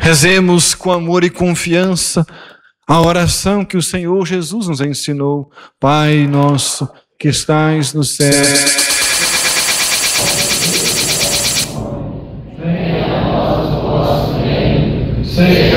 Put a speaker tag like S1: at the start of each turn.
S1: Rezemos com amor e confiança a oração que o Senhor Jesus nos ensinou. Pai nosso que estais no céu,
S2: venha a nós o vosso reino, seja